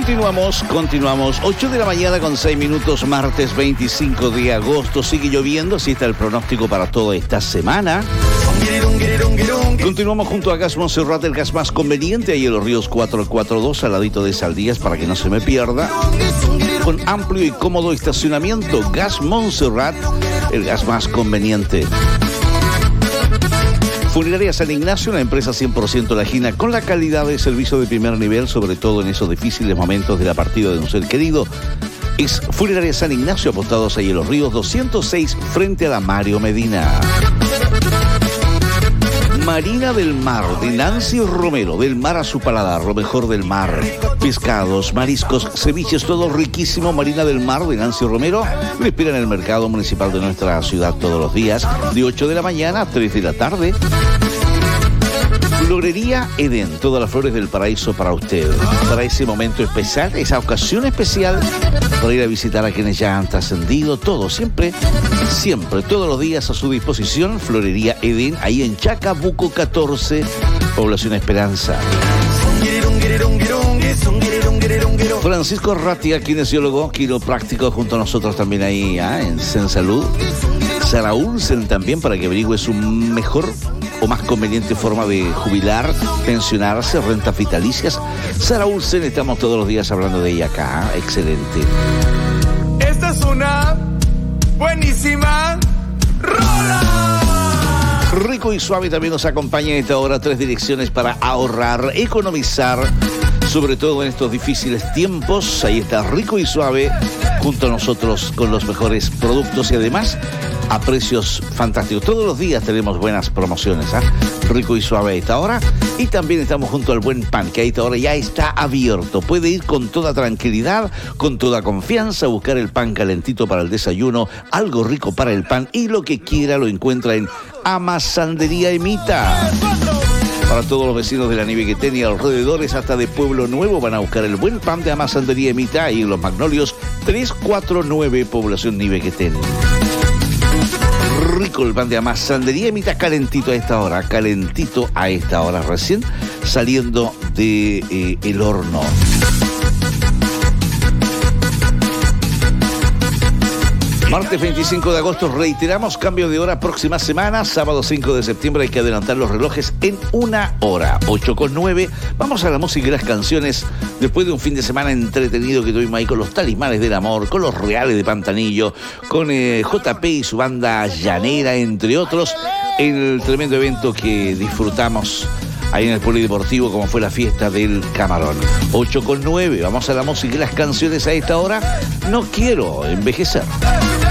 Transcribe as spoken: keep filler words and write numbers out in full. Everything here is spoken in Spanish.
Continuamos, continuamos. ocho de la mañana con seis minutos, martes veinticinco de agosto. Sigue lloviendo, así está el pronóstico para toda esta semana. Continuamos junto a Gas Montserrat, el gas más conveniente, ahí en los ríos cuatrocientos cuarenta y dos, al ladito de Saldías, para que no se me pierda. Con amplio y cómodo estacionamiento, Gas Montserrat, el gas más conveniente. Funeraria San Ignacio, una empresa cien por ciento lajina con la calidad de servicio de primer nivel, sobre todo en esos difíciles momentos de la partida de un ser querido. Es Funeraria San Ignacio, apostados ahí en los ríos doscientos seis, frente a la Mario Medina. Marina del Mar, de Nancy Romero, del mar a su paladar, lo mejor del mar. Pescados, mariscos, ceviches, todo riquísimo. Marina del Mar, de Nancy Romero, lo espera en el mercado municipal de nuestra ciudad todos los días, de ocho de la mañana a tres de la tarde. Florería Edén, todas las flores del paraíso para usted, para ese momento especial, esa ocasión especial, para ir a visitar a quienes ya han trascendido, todo, siempre, siempre, todos los días a su disposición. Florería Edén, ahí en Chacabuco catorce, Población Esperanza. Francisco Ratia, kinesiólogo, quiropráctico, junto a nosotros también ahí, ¿eh? en Sen Salud. Sara Ulsen también, para que averigüe su mejor o más conveniente forma de jubilar, pensionarse, rentas vitalicias. Sara Ulsen, estamos todos los días hablando de ella acá. Excelente. Esta es una buenísima rola. Rico y Suave también nos acompaña en esta hora. Tres direcciones para ahorrar, economizar, sobre todo en estos difíciles tiempos. Ahí está Rico y Suave junto a nosotros con los mejores productos y además a precios fantásticos. Todos los días tenemos buenas promociones, ¿eh? Rico y Suave a esta hora. Y también estamos junto al Buen Pan, que a esta hora ya está abierto. Puede ir con toda tranquilidad, con toda confianza, a buscar el pan calentito para el desayuno, algo rico para el pan, y lo que quiera lo encuentra en Amasandería Emita. Para todos los vecinos de la Nivequetén y alrededores, hasta de Pueblo Nuevo, van a buscar el Buen Pan de Amasandería Emita, ahí en Los Magnolios, trescientos cuarenta y nueve, Población Nivequetén. Rico el pan de Amasandería Emita, calentito a esta hora, calentito a esta hora, recién saliendo de eh, el horno. Martes veinticinco de agosto, reiteramos, cambio de hora próxima semana, sábado cinco de septiembre, hay que adelantar los relojes en una hora, ocho con nueve. Vamos a la música y las canciones, después de un fin de semana entretenido que tuvimos ahí con los Talismanes del Amor, con los Reales de Pantanillo, con eh, J P y su banda llanera, entre otros, el tremendo evento que disfrutamos ahí en el Polideportivo, como fue la fiesta del Camarón. ocho con nueve, vamos a la música y las canciones a esta hora. No quiero envejecer.